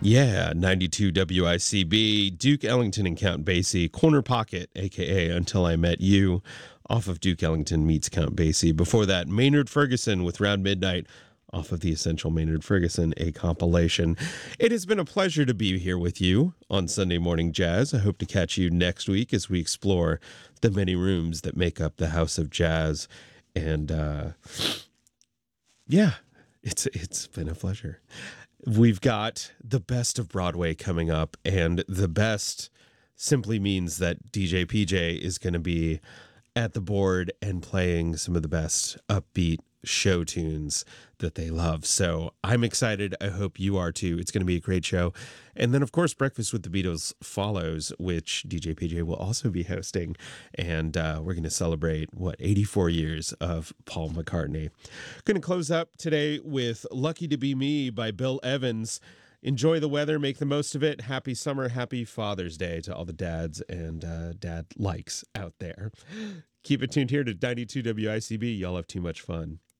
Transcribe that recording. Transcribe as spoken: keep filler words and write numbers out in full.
Yeah, ninety-two W I C B, Duke Ellington and Count Basie, Corner Pocket, a k a. Until I Met You, off of Duke Ellington meets Count Basie. Before that, Maynard Ferguson with Round Midnight, off of the Essential Maynard Ferguson, a compilation. It has been a pleasure to be here with you on Sunday Morning Jazz. I hope to catch you next week as we explore the many rooms that make up the House of Jazz. And uh, yeah, it's it's been a pleasure. We've got the best of Broadway coming up, and the best simply means that D J P J is going to be at the board and playing some of the best upbeat show tunes that they love. So I'm excited. I hope you are too. It's going to be a great show. And then, of course, Breakfast with the Beatles follows, which D J P J will also be hosting. And uh, we're going to celebrate, what, eighty-four years of Paul McCartney. Going to close up today with Lucky to Be Me by Bill Evans. Enjoy the weather, make the most of it. Happy summer, happy Father's Day to all the dads and uh, dad likes out there. Keep it tuned here to ninety-two W I C B. Y'all have too much fun.